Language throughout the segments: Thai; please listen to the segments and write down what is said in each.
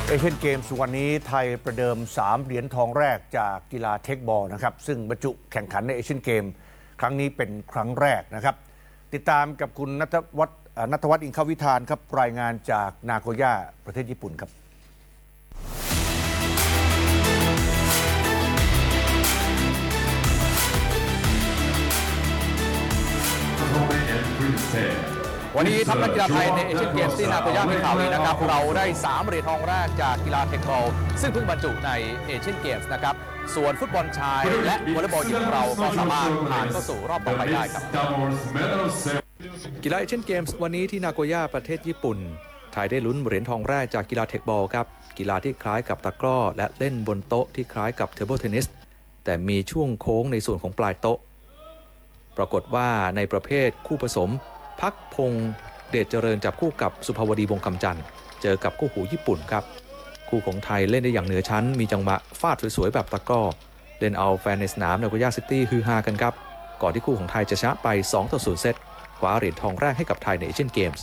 เอเชียนเกมส์วันนี้ไทยประเดิม3เหรียญทองแรกจากกีฬาเทคบอลนะครับซึ่งบรรจุแข่งขันในเอเชียนเกมครั้งนี้เป็นครั้งแรกนะครับติดตามกับคุณณัฐวัฒน์อินทวิธานครับรายงานจากนาโกย่าประเทศญี่ปุ่นครับวันนี้ทัพนักกีฬาไทยในเอเชียนเกมส์ที่นาโกย่ามีข่าวดีนะครับเราได้3เหรียญทองแรกจากกีฬาเทคบอลซึ่งเพิ่งบรรจุในเอเชียนเกมส์นะครับส่วนฟุตบอลชายและวอลเลย์บอลหญิงเราก็สามารถผ่านเข้าสู่รอบต่อไปได้ครับกีฬาเอเชียนเกมส์วันนี้ที่นาโกย่าประเทศญี่ปุ่นไทยได้ลุ้นเหรียญทองแรกจากกีฬาเทคบอลครับกีฬาที่คล้ายกับตะกร้อและเล่นบนโต๊ะที่คล้ายกับเทเบิลเทนนิสแต่มีช่วงโค้งในส่วนของปลายโต๊ะปรากฏว่าในประเภทคู่ผสมพักพงษ์เดชเจริญจับคู่กับสุภาวดีวงคำจันทร์เจอกับคู่หูญี่ปุ่นครับคู่ของไทยเล่นได้อย่างเหนือชั้นมีจังหวะฟาดสวยๆแบบตะกร้อเล่นเอาแฟนในสนามนาโกย่าซิตี้ฮือฮากันครับก่อนที่คู่ของไทยจะชนะไป 2-0 เซตคว้าเหรียญทองแรกให้กับไทยในเอเชียนเกมส์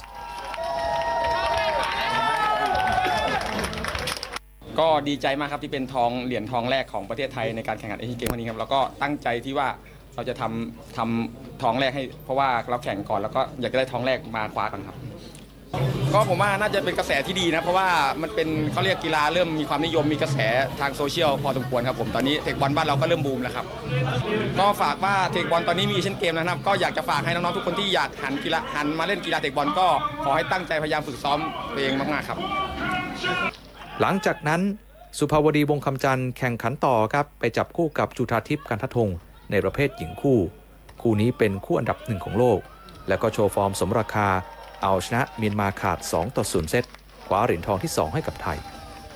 ก็ดีใจมากครับที่เป็นเหรียญทองแรกของประเทศไทยในการแข่งขันเอเชียนเกมวันนี้ครับแล้วก็ตั้งใจที่ว่าเราจะทำทองแรกให้เพราะว่าเราแข่งก่อนแล้วก็อยากจะได้ทองแรกมาคว้ากันครับก็ผมว่าน่าจะเป็นกระแสที่ดีนะเพราะว่ามันเป็นเขาเรียกกีฬาเริ่มมีความนิยมมีกระแสทางโซเชียลพอสมควรครับผมตอนนี้เทคบอลบ้านเราก็เริ่มบูมแล้วครับก็ฝากว่าเทคบอลตอนนี้มีเอเชียนเกมนะครับก็อยากจะฝากให้น้องๆทุกคนที่อยากหันมาเล่นกีฬาเทคบอลก็ขอให้ตั้งใจพยายามฝึกซ้อมตัวเองมากๆครับหลังจากนั้นสุภาวดีวงคำจันทร์แข่งขันต่อครับไปจับคู่กับจุฑาทิพย์กันทธงในประเภทหญิงคู่นี้เป็นคู่อันดับ1ของโลกและก็โชว์ฟอร์มสมราคาเอาชนะเมียนมาขาด 2-0 เซตคว้าเหรียญทองที่2ให้กับไทย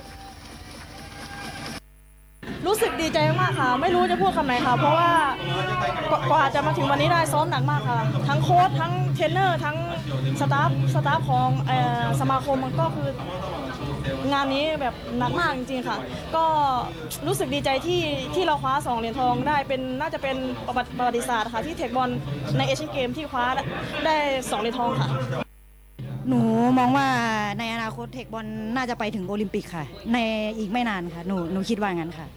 รู้สึกดีใจมากค่ะไม่รู้จะพูดคำไหนค่ะเพราะว่ากว่าจะมาถึงวันนี้ได้ซ้อมหนักมากค่ะทั้งโค้ชทั้งเทรนเนอร์ทั้งสตาฟของสมาคมมันก็คืองานนี้แบบหนักมากจริงๆค่ะก็รู้สึกดีใจที่เราคว้า2เหรียญทองได้น่าจะเป็นประวัติศาสตร์ค่ะที่เทคบอลในเอเชียนเกมที่คว้าได้2เหรียญทองค่ะหนูมองว่าในอนาคตเทคบอลน่าจะไปถึงโอลิมปิกค่ะในอีกไม่นานค่ะหนูคิดว่างั้นค่ะ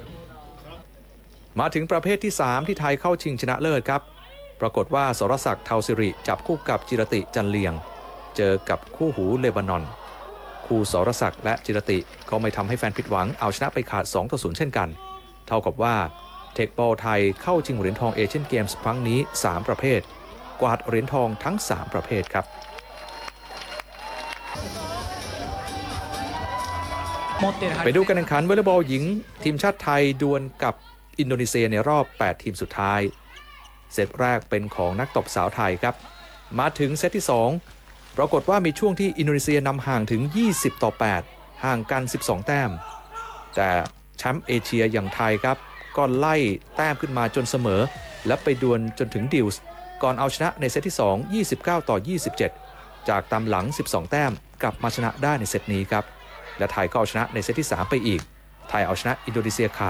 มาถึงประเภทที่3ที่ไทยเข้าชิงชนะเลิศครับปรากฏว่าสรศักดิ์เทาสิริจับคู่กับจิรติจันเลียงเจอกับคู่หูเลบานอนคู่สรศักดิ์และจิรติก็ไม่ทำให้แฟนผิดหวังเอาชนะไปขาด 2-0 เช่นกันเท่ากับว่าเทคบอลไทยเข้าชิงเหรียญทองเอเชียนเกมส์ครั้งนี้3ประเภทกวาดเหรียญทองทั้ง3ประเภทครับไปดูการแข่งขันวอลเลย์บอลหญิงทีมชาติไทยดวลกับอินโดนีเซียในรอบ8ทีมสุดท้ายเซตแรกเป็นของนักตบสาวไทยครับมาถึงเซตที่2ปรากฏว่ามีช่วงที่อินโดนีเซียนำห่างถึง20-8ห่างกัน12แต้มแต่แชมป์เอเชียอย่างไทยครับก็ไล่แต้มขึ้นมาจนเสมอและไปดวลจนถึงดิวส์ก่อนเอาชนะในเซตที่2 29-27จากตามหลัง12แต้มกลับมาชนะได้ในเซตนี้ครับและไทยก็เอาชนะในเซตที่3ไปอีกไทยเอาชนะอินโดนีเซียขาด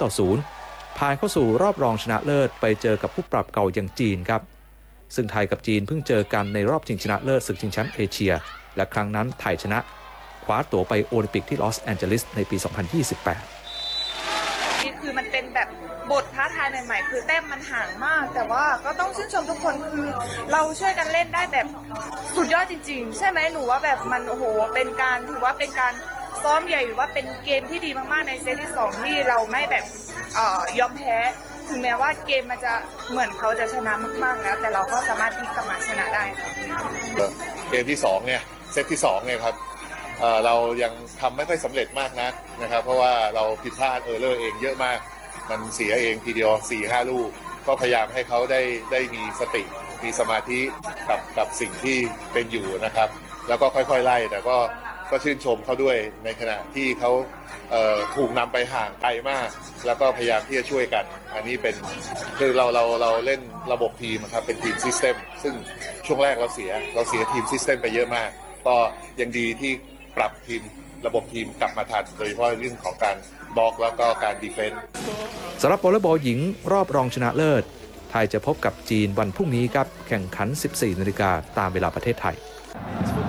3-0 ผ่านเข้าสู่รอบรองชนะเลิศไปเจอกับผู้ปรับเก่าอย่างจีนครับซึ่งไทยกับจีนเพิ่งเจอกันในรอบชิงชนะเลิศศึกชิงแชมป์เอเชียและครั้งนั้นไทยชนะคว้าตั๋วไปโอลิมปิกที่ลอสแอนเจลิสในปี 2028 นี่คือมันเป็นแบบบทท้าทายใหม่ๆคือแต้มมันห่างมากแต่ว่าก็ต้องชื่นชมทุกคนคือเราช่วยกันเล่นได้แบบสุดยอดจริงๆใช่ไหมหนูว่าแบบมันโอ้โหเป็นการถือว่าเป็นการซ้อมใหญ่หรือว่าเป็นเกมที่ดีมากๆในเซตที่2ที่เราไม่แบบยอมแพ้ถึงแม้ว่าเกมมันจะเหมือนเขาจะชนะมากๆแล้วแต่เราก็สามารถพลิกกลับมาชนะได้ค่ะเกมที่2เนี่ยเซตที่2เนี่ยครับเรายังทำไม่ค่อยสำเร็จมากนักนะครับเพราะว่าเราผิดพลาดเลอร์เองเยอะมากมันเสียเองทีเดียว 4-5 ลูกก็พยายามให้เขาได้มีสติมีสมาธิกับสิ่งที่เป็นอยู่นะครับแล้วก็ค่อยๆไล่แต่ก็ชื่นชมเขาด้วยในขณะที่เขาถูกนำไปห่างไกลมากแล้วก็พยายามที่จะช่วยกันอันนี้เป็นคือเราเล่นระบบทีมครับเป็นทีมซิสเต็มซึ่งช่วงแรกเราเสียทีมซิสเต็มไปเยอะมากก็ยังดีที่ปรับทีมระบบทีมกลับมาทันโดยเฉพาะเรื่องของการบล็อกแล้วก็การดีเฟนส์สำหรับวอลเลย์บอลหญิงรอบรองชนะเลิศไทยจะพบกับจีนวันพรุ่งนี้ครับแข่งขัน 14 นาฬิกาตามเวลาประเทศไทย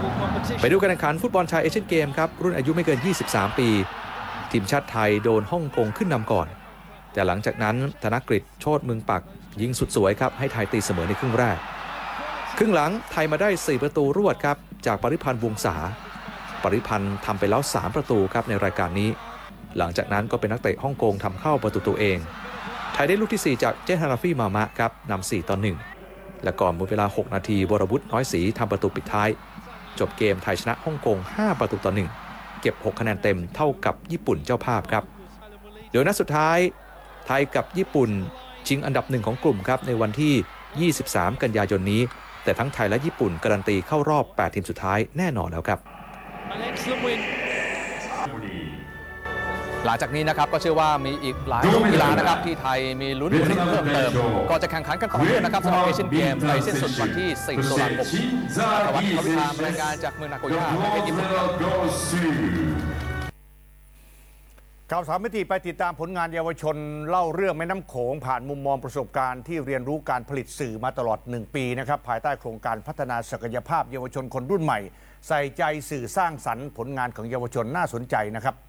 ไปดูการแข่งขันฟุตบอลชายเอเชียนเกมครับรุ่นอายุไม่เกิน 23 ปี ทีมชาติไทยโดนฮ่องกงขึ้นนำก่อน แต่หลังจากนั้นธนกฤษโชติเมืองปักยิงสุดสวยครับให้ไทยตีเสมอในครึ่งแรกครึ่งหลังไทยมาได้4ประตูรวดครับจากปริพันธ์วงศาปริพันธ์ทำไปแล้ว3ประตูครับในรายการนี้หลังจากนั้นก็เป็นนักเตะฮ่องกงทำเข้าประตูตัวเองไทยได้ลูกที่4จากเจฮานาฟีมามะครับนำ4-1และก่อนหมดเวลา6นาทีวรวุฒิน้อยศรีทำประตูปิดท้ายจบเกมไทยชนะฮ่องกง5-1เก็บ6คะแนนเต็มเท่ากับญี่ปุ่นเจ้าภาพครับโดยนัดสุดท้ายไทยกับญี่ปุ่นชิงอันดับ1ของกลุ่มครับในวันที่23กันยายนนี้แต่ทั้งไทยและญี่ปุ่นการันตีเข้ารอบ8ทีมสุดท้ายแน่นอนแล้วครับหลังจากนี้นะครับก็เชื่อว่ามีอีกหลายกีฬานะครับที่ไทยมีลุ้นเพิ่มเติมก็จะแข่งขันกันต่อเนื่องนะครับสำหรับเอเชียนเกมไปสิ้นสุดวันที่4ตุลาคมทวัฒน์ พวิธามรายงานจากเมืองนาโกย่าประเทศญี่ปุ่นข่าวสามมิติไปติดตามผลงานเยาวชนเล่าเรื่องแม่น้ำโขงผ่านมุมมองประสบการณ์ที่เรียนรู้การผลิตสื่อมาตลอด1 ปีนะครับภายใต้โครงการพัฒนาศักยภาพเยาวชนคนรุ่นใหม่ใส่ใจสื่อสร้างสรรค์ผลงานของเยาวชนน่าสนใจนะครับ